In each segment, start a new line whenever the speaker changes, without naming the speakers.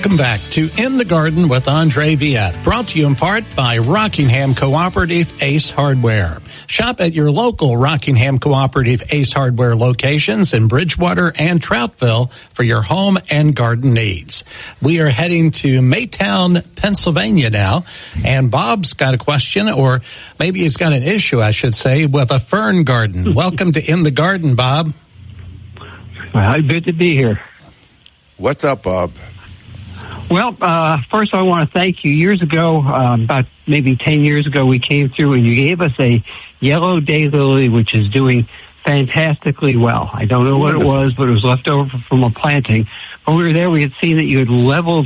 Welcome back to In the Garden with Andre Viette, brought to you in part by Rockingham Cooperative Ace Hardware. Shop at your local Rockingham Cooperative Ace Hardware locations in Bridgewater and Troutville for your home and garden needs. We are heading to Maytown, Pennsylvania now, and Bob's got a question, or maybe he's got an issue, I should say, with a fern garden. Welcome to In the Garden, Bob.
Well, good to be here.
What's up, Bob?
Well, first I want to thank you. Years ago, about maybe 10 years ago, we came through and you gave us a yellow daylily, which is doing fantastically well. I don't know what it was, but it was left over from a planting. When we were there, we had seen that you had leveled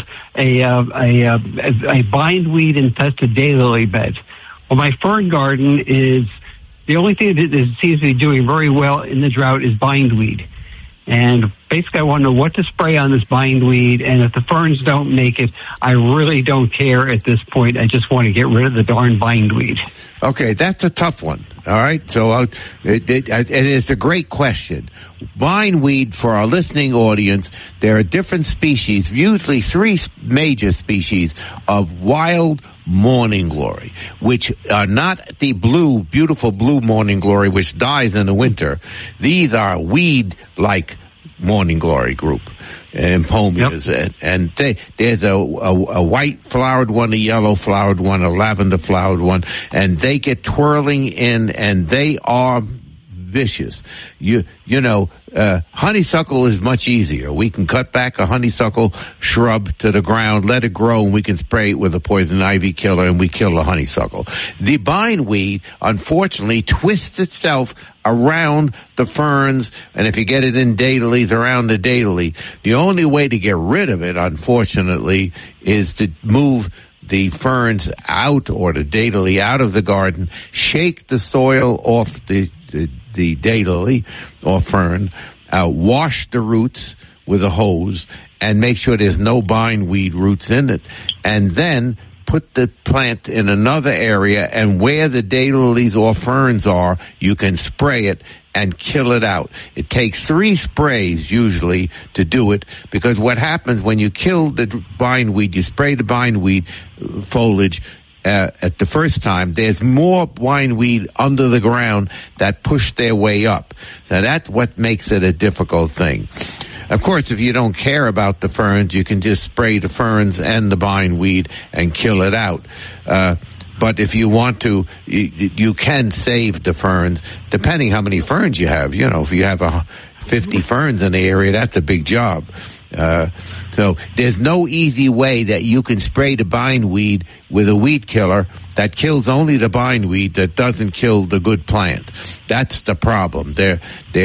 a bindweed infested daylily bed. Well, my fern garden is the only thing that seems to be doing very well in the drought is bindweed. And basically, I want to know what to spray on this bindweed, and if the ferns don't make it, I really don't care at this point. I just want to get rid of the darn bindweed.
Okay, that's a tough one. All right, so it's a great question. Bindweed, for our listening audience, there are different species, usually 3 major species of wild morning glory, which are not the beautiful blue morning glory, which dies in the winter. These are weed-like morning glory group and pomias. Yep. And there's a white flowered one, a yellow flowered one, a lavender flowered one, and they get twirling in, and they are vicious. You know, honeysuckle is much easier. We can cut back a honeysuckle shrub to the ground, let it grow, and we can spray it with a poison ivy killer, and we kill the honeysuckle. The bindweed, unfortunately, twists itself around the ferns, and if you get it in daylilies, around the daylily, the only way to get rid of it, unfortunately, is to move the ferns out, or the daylily out of the garden, shake the soil off the daylily or fern, wash the roots with a hose, and make sure there's no bindweed roots in it, and then put the plant in another area, and where the daylilies or ferns are, you can spray it and kill it out. It takes 3 sprays usually to do it, because what happens when you kill the bindweed, you spray the bindweed foliage at the first time, there's more bindweed under the ground that push their way up. So that's what makes it a difficult thing. Of course, if you don't care about the ferns, you can just spray the ferns and the bindweed and kill it out. But if you want to, you can save the ferns, depending how many ferns you have. You know, if you have 50 ferns in the area, that's a big job. So there's no easy way that you can spray the bindweed with a weed killer that kills only the bindweed, that doesn't kill the good plant. That's the problem. They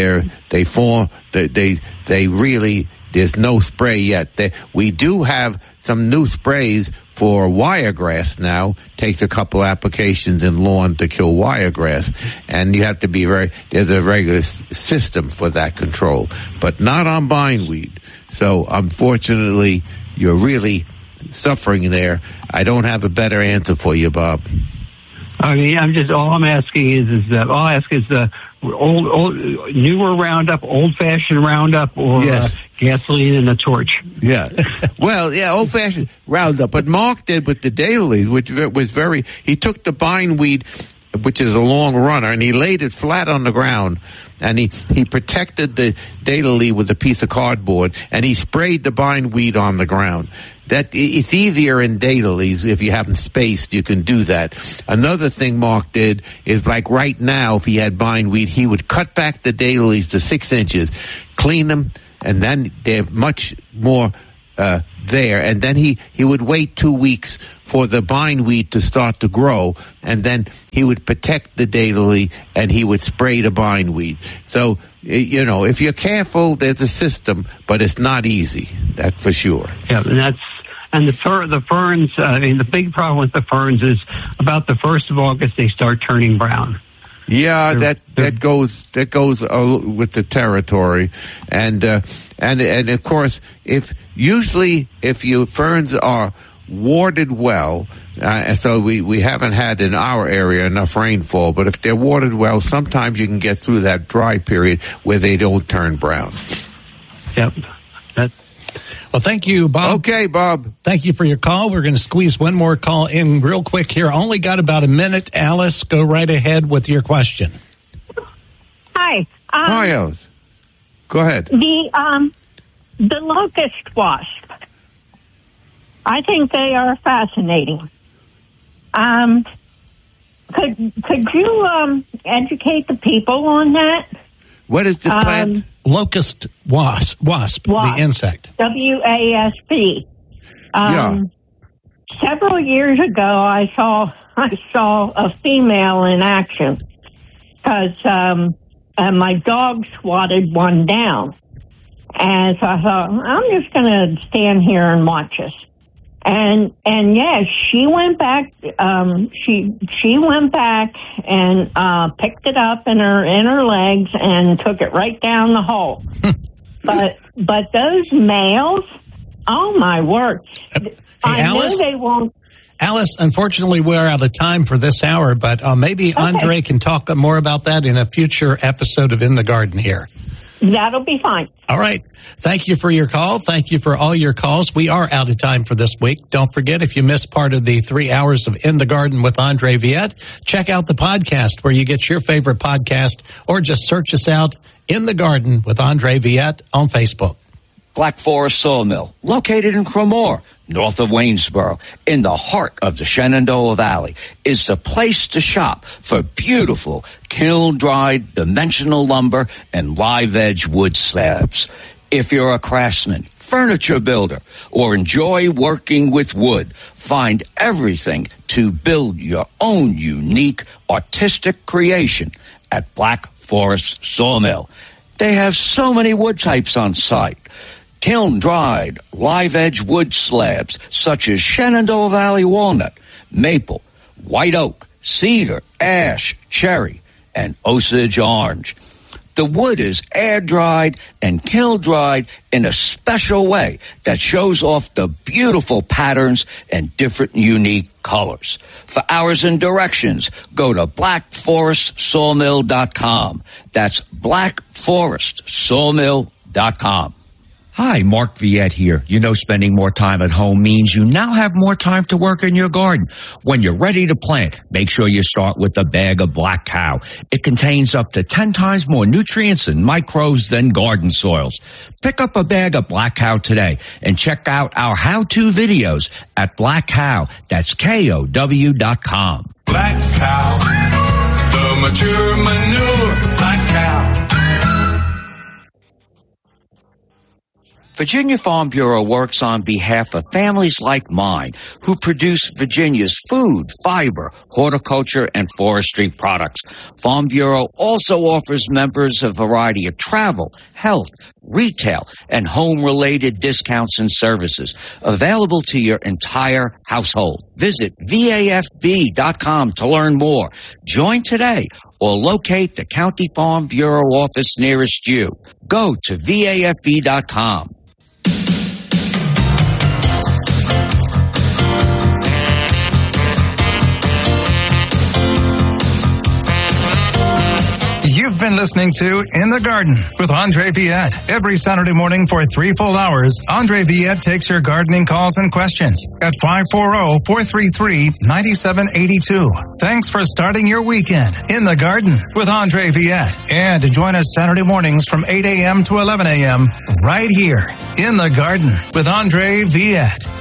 really, there's no spray yet. We do have some new sprays for wiregrass now. Takes a couple applications in lawn to kill wiregrass, and you have to be there's a regular system for that control, but not on bindweed. So unfortunately, you're really suffering there. I don't have a better answer for you, Bob.
I mean, all I'm asking is the newer Roundup, old-fashioned Roundup, or yes. Gasoline and a torch.
Yeah. Well, yeah, old-fashioned Roundup. But Mark did with the daylilies, which was he took the bindweed, which is a long runner, and he laid it flat on the ground, and he protected the daylily with a piece of cardboard, and he sprayed the bindweed on the ground. It's easier in daylilies. If you haven't spaced, you can do that. Another thing Mark did is, like right now, if he had bindweed, he would cut back the daylilies to 6 inches, clean them, and then they're much more there. And then he would wait 2 weeks for the bindweed to start to grow, and then he would protect the daylily, and he would spray the bindweed. So, you know, if you're careful, there's a system, but it's not easy. That's for sure.
Yeah, and the ferns. I mean, the big problem with the ferns is about the 1st of August they start turning brown.
Yeah, that goes with the territory, and of course, if your ferns are warded well, so we haven't had in our area enough rainfall, but if they're watered well, sometimes you can get through that dry period where they don't turn brown.
Yep.
Well, thank you, Bob.
Okay, Bob.
Thank you for your call. We're going to squeeze one more call in real quick here. Only got about a minute. Alice, go right ahead with your question.
Hi.
Hi, Alice. Go ahead.
The locust wasp. I think they are fascinating. Could you educate the people on that?
What is the plant?
Locust wasp, the insect.
WASP.
Yeah.
Several years ago, I saw a female in action because my dog swatted one down, and so I thought I'm just going to stand here and watch this. And yes, she went back. She went back and picked it up in her legs and took it right down the hole. but those males, oh my word!
Hey,
I
Alice?
know they won't.
Alice, unfortunately, we're out of time for this hour, but maybe Andre can talk more about that in a future episode of In the Garden here.
That'll be fine.
All right. Thank you for your call. Thank you for all your calls. We are out of time for this week. Don't forget, if you missed part of the 3 hours of In the Garden with Andre Viette, check out the podcast where you get your favorite podcast, or just search us out, In the Garden with Andre Viette, on Facebook.
Black Forest Sawmill, located in Cremore, north of Waynesboro, in the heart of the Shenandoah Valley, is the place to shop for beautiful kiln-dried dimensional lumber and live-edge wood slabs. If you're a craftsman, furniture builder, or enjoy working with wood, find everything to build your own unique artistic creation at Black Forest Sawmill. They have so many wood types on site. Kiln-dried, live-edge wood slabs such as Shenandoah Valley walnut, maple, white oak, cedar, ash, cherry, and Osage orange. The wood is air-dried and kiln-dried in a special way that shows off the beautiful patterns and different unique colors. For hours and directions, go to blackforestsawmill.com. That's blackforestsawmill.com.
Hi, Mark Viette here. You know, spending more time at home means you now have more time to work in your garden. When you're ready to plant, make sure you start with a bag of Black Cow. It contains up to 10 times more nutrients and microbes than garden soils. Pick up a bag of Black Cow today and check out our how-to videos at Black Cow. That's KOW.com.
Black Cow, the mature manure, Black Cow.
Virginia Farm Bureau works on behalf of families like mine who produce Virginia's food, fiber, horticulture, and forestry products. Farm Bureau also offers members a variety of travel, health, retail, and home-related discounts and services available to your entire household. Visit VAFB.com to learn more. Join today or locate the County Farm Bureau office nearest you. Go to VAFB.com.
You've been listening to In the Garden with Andre Viette. Every Saturday morning for 3 full hours, Andre Viette takes your gardening calls and questions at 540-433-9782. Thanks for starting your weekend in the Garden with Andre Viette. And join us Saturday mornings from 8 a.m. to 11 a.m. right here in the Garden with Andre Viette.